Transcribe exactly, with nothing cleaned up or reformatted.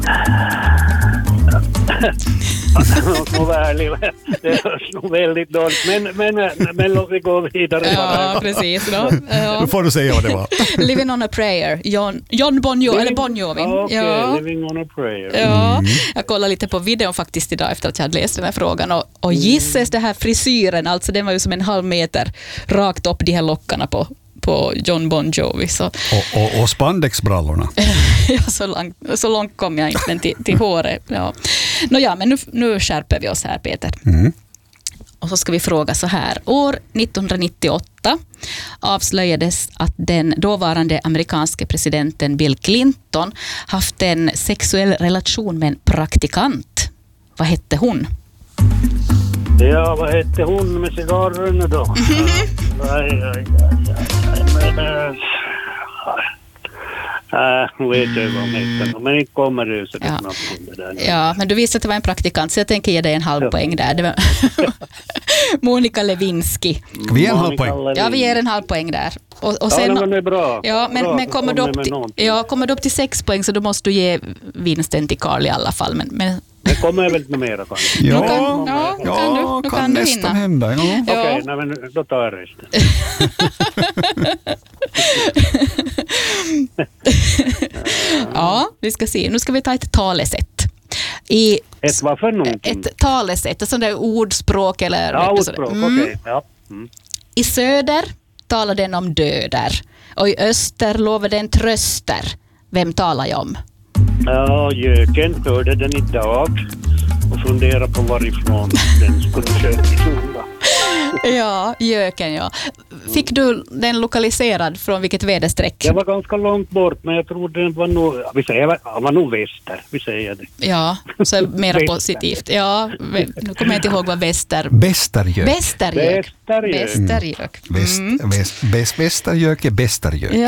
Nog värlig. Det är nog väldigt dåligt. Men, men, men låt vi gå vidare. Ja, precis. Då. Ja. Då får du säga vad det var. Living on a prayer. John, John Bon Jovi, eller Bon Jovi. Okej, okay, ja. Living on a prayer. Ja. Mm. Jag kollade lite på videon faktiskt idag efter att jag hade läst den här frågan. Och, och gisses det här frisyren, alltså den var ju som en halv meter rakt upp de här lockarna på på John Bon Jovi. Så. Och, och, och spandexbrallorna. Ja, så långt, så långt kom jag inte till, till håret. Ja. Nå ja, men nu, nu skärper vi oss här, Peter. Mm. Och så ska vi fråga så här. År nittonhundranittioåtta avslöjades att den dåvarande amerikanske presidenten Bill Clinton haft en sexuell relation med en praktikant. Vad hette hon? Ja, vad hette hon med cigarren då? Mm-hmm. Aj, aj, aj, aj, men... Äh, äh, nu vet jag vad hon heter. Men inte kommer det så det ja. knappt om det där. Ja, men du visste att det var en praktikant så jag tänker ge dig en halv ja. poäng där. Det var Monica Lewinsky. Ska vi ge en halv poäng? Ja, vi ger en halv poäng där. Och, och sen, ja, men är bra. Ja, men, bra, men kommer, du upp till, ja, kommer du upp till sex poäng så då måste du ge vinsten till Carl i alla fall. Men, men det kommer väl inte mera kanske. Ja, nu kan, ja, ja, kan du, nu kan, kan du nästan vinna. hända. Ja. Okej, okay, men då tar jag resten. Ja, vi ska se. Nu ska vi ta ett talesätt. I ett vad för någonting? Ett talesätt, ett sånt där ordspråk eller... Ja, ordspråk, mm. okej. Okay. Ja. Mm. I söder talar den om döder och i öster lovar den tröster. Vem talar jag om? Ja, göken hörde den idag och funderade på varifrån den skulle köpa. Ja, göken, ja. Fick du den lokaliserad från vilket väderstreck? Det var ganska långt bort, men jag tror den var nog, vi säger, var nog väster, vi säger det. Ja, så är mera positivt. Ja, nu kommer jag inte ihåg vad väster... Västergök. Västergök. Västergök. Västergök. Mm. Väst, väst, väst, västergök är Västergök. Ja.